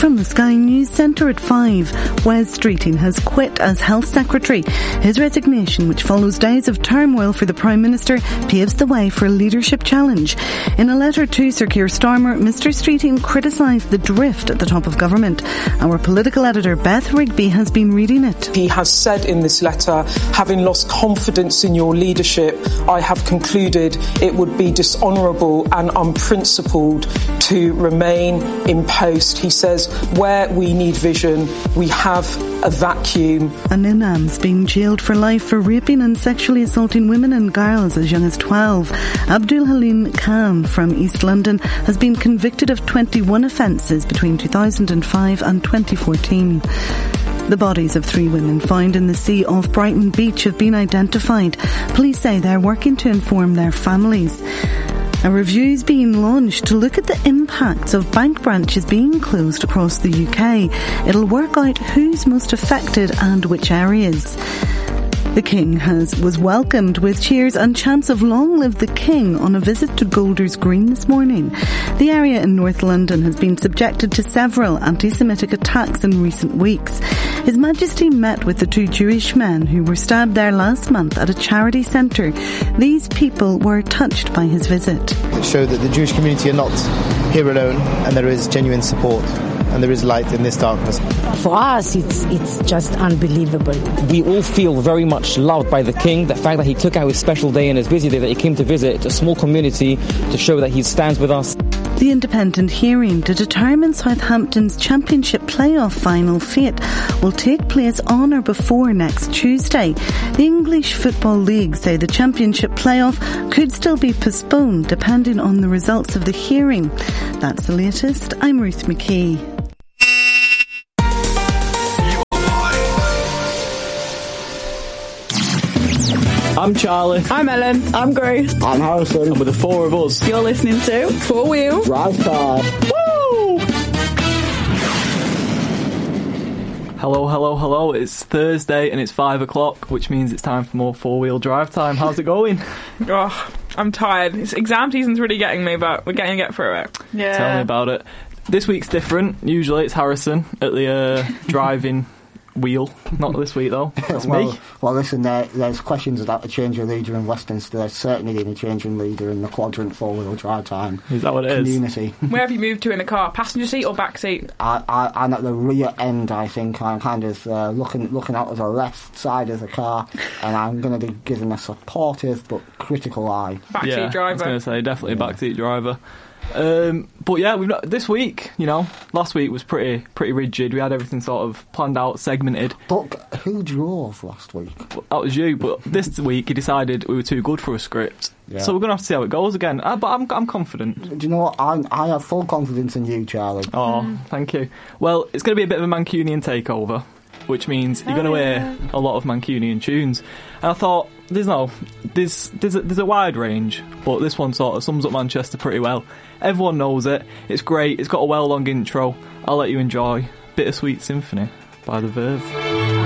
From the Sky News Centre at 5, Wes Streeting has quit as Health Secretary. His resignation, which follows days of turmoil for the Prime Minister, paves the way for a leadership challenge. In a letter to Sir Keir Starmer, Mr Streeting criticised the drift at the top of government. Our political editor Beth Rigby has been reading it. He has said in this letter, having lost confidence in your leadership, I have concluded it would be dishonourable and unprincipled to remain in post. He says, where we need vision, we have a vacuum. An Imam's been jailed for life for raping and sexually assaulting women and girls as young as 12. Abdul Halim Khan from East London has been convicted of 21 offences between 2005 and 2014. The bodies of 3 women found in the sea off Brighton Beach have been identified. Police say they're working to inform their families. A review is being launched to look at the impacts of bank branches being closed across the UK. It'll work out who's most affected and which areas. The King was welcomed with cheers and chants of Long Live the King on a visit to Golders Green this morning. The area in North London has been subjected to several anti-Semitic attacks in recent weeks. His Majesty met with the 2 Jewish men who were stabbed there last month at a charity centre. These people were touched by his visit. It showed that the Jewish community are not here alone and there is genuine support. And there is light in this darkness. For us, it's just unbelievable. We all feel very much loved by the King. The fact that he took out his special day and his busy day that he came to visit a small community to show that he stands with us. The independent hearing to determine Southampton's Championship playoff final fate will take place on or before next Tuesday. The English Football League say the Championship playoff could still be postponed depending on the results of the hearing. That's the latest. I'm Ruth McKee. I'm Charlie. I'm Ellen. I'm Grace. I'm Harrison. And we're the 4 of us. You're listening to 4 Wheel Drive Time. Woo! Hello. It's Thursday and it's 5 o'clock, which means it's time for more 4 Wheel Drive Time. How's it going? Oh, I'm tired. Exam season's really getting me, but we're getting to get through it. Yeah. Tell me about it. This week's different. Usually it's Harrison at the driving wheel. Not this week though. It's me. Well, listen, there's questions about the change of leader in Westminster. There's certainly been a change in leader in the Quadrant 4-Wheel Drive Time. Is that what it community. Where have you moved to in the car? Passenger seat or back seat? I'm at the rear end, I think. I'm kind of looking out of the left side of the car, and I'm going to be giving a supportive but critical eye. Backseat driver. I was going to say, definitely backseat driver. But yeah, we've not, this week, last week was pretty rigid. We had everything sort of planned out, segmented. But who drove last week? Well, that was you. But this week, he decided we were too good for a script. Yeah. So we're going to have to see how it goes again. But I'm confident. Do you know what? I have full confidence in you, Charlie. Oh, thank you. Well, it's going to be a bit of a Mancunian takeover, which means you're going to hear a lot of Mancunian tunes. And I thought, there's a wide range, but this one sort of sums up Manchester pretty well. Everyone knows it. It's great. It's got a well-long intro. I'll let you enjoy Bittersweet Symphony by The Verve.